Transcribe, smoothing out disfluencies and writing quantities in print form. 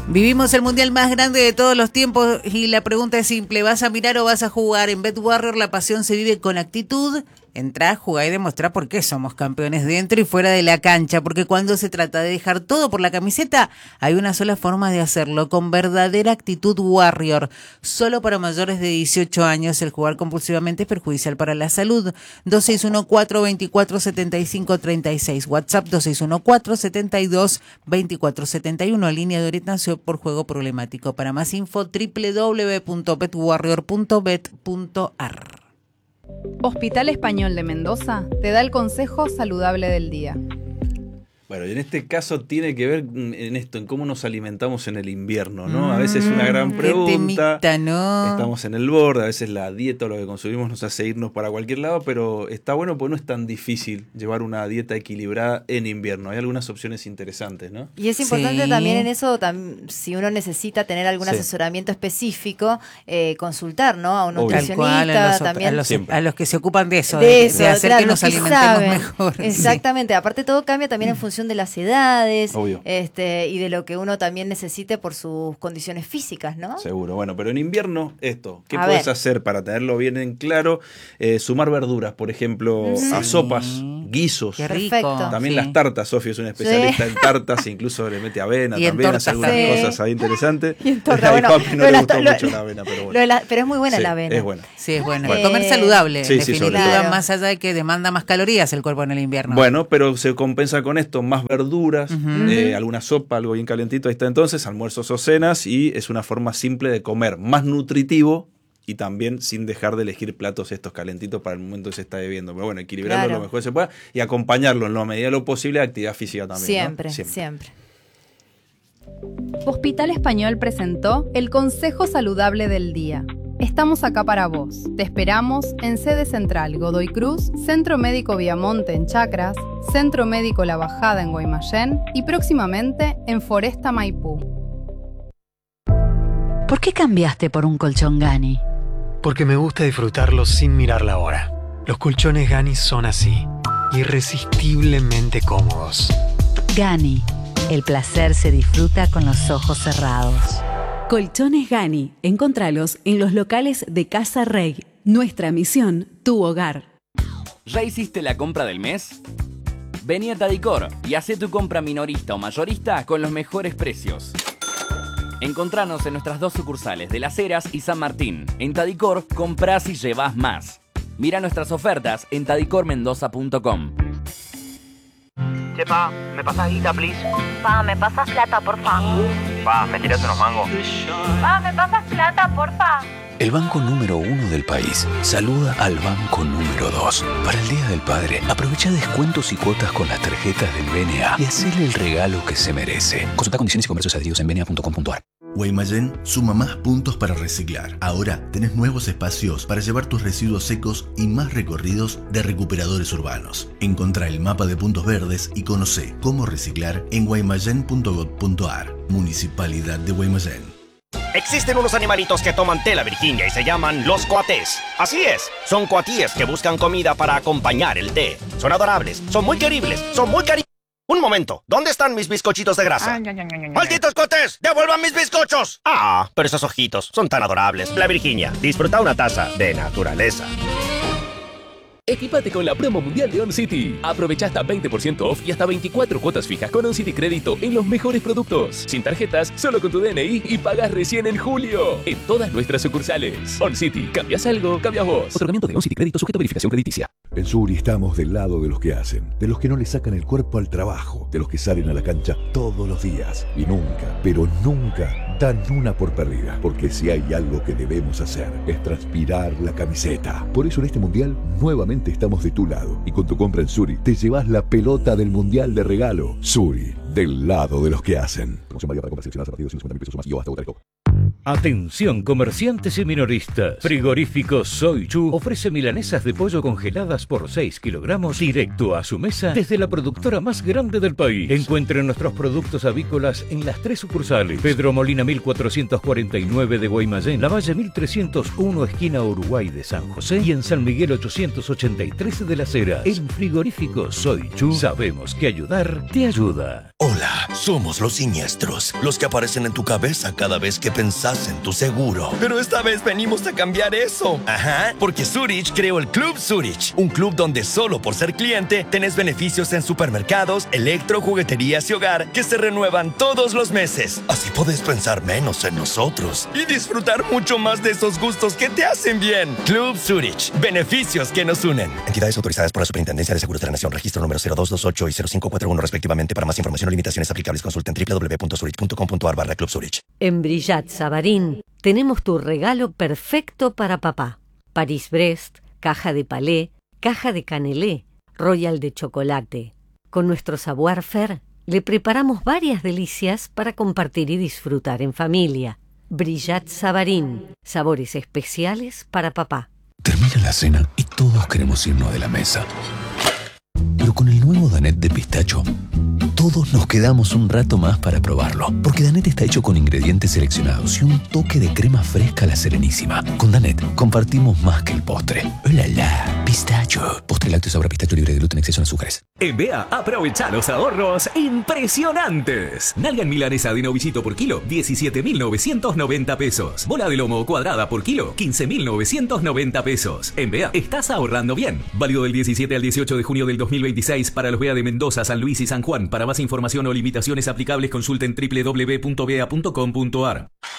Vivimos el mundial más grande de todos los tiempos y la pregunta es simple: ¿vas a mirar o vas a jugar? En BetWarrior la pasión se vive con actitud. Entrá, jugá y demostrá por qué somos campeones dentro y fuera de la cancha, porque cuando se trata de dejar todo por la camiseta, hay una sola forma de hacerlo, con verdadera actitud Warrior. Solo para mayores de 18 años, el jugar compulsivamente es perjudicial para la salud. 2614-247536, WhatsApp 2614-72-2471, línea de orientación por juego problemático. Para más info, www.betwarrior.bet.ar. Hospital Español de Mendoza te da el consejo saludable del día. Bueno, y en este caso tiene que ver en esto, en cómo nos alimentamos en el invierno, ¿no? A veces es una gran pregunta. Temita, ¿no? Estamos en el borde, a veces la dieta o lo que consumimos nos hace irnos para cualquier lado, pero está bueno porque no es tan difícil llevar una dieta equilibrada en invierno. Hay algunas opciones interesantes, ¿no? Y es importante también en eso, si uno necesita tener algún asesoramiento específico, consultar, ¿no? A un nutricionista. También a los que se ocupan de eso, de hacer claro, que nos alimentemos mejor. Exactamente, aparte todo cambia también en función de las edades, obvio, y de lo que uno también necesite por sus condiciones físicas, ¿no? Seguro. Bueno, pero en invierno esto, ¿qué puedes hacer para tenerlo bien en claro? Sumar verduras, por ejemplo, a sopas, guisos. Qué rico. También las tartas. Sofía es una especialista en tartas, incluso le mete avena, y también hace algunas cosas ahí interesantes. Y en torta, bueno, a papi no le gustó mucho la avena, pero bueno. Pero es muy buena la avena. Es buena. Sí, es buena. Comer saludable, sí, en definitiva, claro, más allá de que demanda más calorías el cuerpo en el invierno. Bueno, pero se compensa con esto, más verduras, alguna sopa, algo bien calentito, ahí está entonces, almuerzos o cenas, y es una forma simple de comer, más nutritivo y también sin dejar de elegir platos estos calentitos para el momento que se está bebiendo. Pero bueno, equilibrarlo lo mejor que se pueda y acompañarlo en la medida de lo posible de actividad física también. Siempre. Hospital Español presentó el consejo saludable del día. Estamos acá para vos. Te esperamos en sede central Godoy Cruz, Centro Médico Viamonte en Chacras, Centro Médico La Bajada en Guaymallén y próximamente en Foresta Maipú. ¿Por qué cambiaste por un colchón Gani? Porque me gusta disfrutarlo sin mirar la hora. Los colchones Gani son así, irresistiblemente cómodos. Gani, el placer se disfruta con los ojos cerrados. Colchones Gani, encontralos en los locales de Casa Rey. Nuestra misión, tu hogar. ¿Ya hiciste la compra del mes? Vení a Tadicor y hacé tu compra minorista o mayorista con los mejores precios. Encontranos en nuestras 2 sucursales de Las Heras y San Martín. En Tadicor, comprás y llevás más. Mira nuestras ofertas en tadicormendoza.com. Che, pa, ¿me pasás guita, please? Pa, ¿me pasas plata, porfa? Pa, ¿me tirás unos mangos? Pa, ¿me pasas plata, porfa? El banco número 1 del país saluda al banco número 2. Para el Día del Padre, aprovecha descuentos y cuotas con las tarjetas del BNA y hacele el regalo que se merece. Consulta condiciones y comercios adheridos en bna.com.ar. Guaymallén suma más puntos para reciclar. Ahora tenés nuevos espacios para llevar tus residuos secos y más recorridos de recuperadores urbanos. Encontrá el mapa de puntos verdes y conocé cómo reciclar en guaymallén.gov.ar. Municipalidad de Guaymallén. Existen unos animalitos que toman té la Virginia y se llaman los coatés. Así es, son coatíes que buscan comida para acompañar el té. Son adorables, son muy queribles, son muy cariñosos. Un momento, ¿dónde están mis bizcochitos de grasa? ¡Malditos coatés! ¡Devuelvan mis bizcochos! Ah, pero esos ojitos son tan adorables. La Virginia, disfruta una taza de naturaleza. Equipate con la promo mundial de OnCity. Aprovecha hasta 20% off y hasta 24 cuotas fijas con OnCity Crédito en los mejores productos. Sin tarjetas, solo con tu DNI y pagas recién en julio. En todas nuestras sucursales. OnCity, ¿cambias algo? Cambias vos. Otorgamiento de OnCity Crédito sujeto a verificación crediticia. En Suri estamos del lado de los que hacen, de los que no le sacan el cuerpo al trabajo, de los que salen a la cancha todos los días y nunca, pero nunca dan una por perdida. Porque si hay algo que debemos hacer es transpirar la camiseta. Por eso en este mundial nuevamente estamos de tu lado y con tu compra en Suri te llevas la pelota del mundial de regalo. Suri, del lado de los que hacen. Promoción válida para compras seleccionadas a partir de 150.000 pesos o más y o hasta votar el Atención comerciantes y minoristas. Frigorífico Soy Chu ofrece milanesas de pollo congeladas por 6 kilogramos directo a su mesa desde la productora más grande del país. Encuentren nuestros productos avícolas en las 3 sucursales: Pedro Molina 1449 de Guaymallén, Lavalle 1301 esquina Uruguay de San José y en San Miguel 883 de Las Heras. En Frigorífico Soy Chu sabemos que ayudar te ayuda. Hola, somos los siniestros, los que aparecen en tu cabeza cada vez que pensás en tu seguro. Pero esta vez venimos a cambiar eso. Ajá, porque Zurich creó el Club Zurich, un club donde solo por ser cliente tenés beneficios en supermercados, electro, jugueterías y hogar que se renuevan todos los meses. Así podés pensar menos en nosotros y disfrutar mucho más de esos gustos que te hacen bien. Club Zurich, beneficios que nos unen. Entidades autorizadas por la Superintendencia de Seguros de la Nación, registro número 0228 y 0541 respectivamente. Para más información o limitaciones aplicables, consulten www.zurich.com.ar/Club Zurich. En Brillat Savarín tenemos tu regalo perfecto para papá. Paris-Brest, caja de palé, caja de canelé, royal de chocolate. Con nuestro savoir-faire le preparamos varias delicias para compartir y disfrutar en familia. Brillat Savarín, sabores especiales para papá. Termina la cena y todos queremos irnos de la mesa. Pero con el nuevo Danet de pistacho, todos nos quedamos un rato más para probarlo. Porque Danet está hecho con ingredientes seleccionados y un toque de crema fresca a la Serenísima. Con Danet compartimos más que el postre. ¡Hola, la! Pistacho. Postre lácteo sabor a pistacho libre de gluten, exceso en azúcares. En Bea, aprovecha los ahorros impresionantes. Nalga en milanesa de novillito por kilo, 17.990 pesos. Bola de lomo cuadrada por kilo, 15.990 pesos. En Bea, estás ahorrando bien. Válido del 17 al 18 de junio del 2026 para los Bea de Mendoza, San Luis y San Juan. Para más información o limitaciones aplicables, consulten www.bea.com.ar.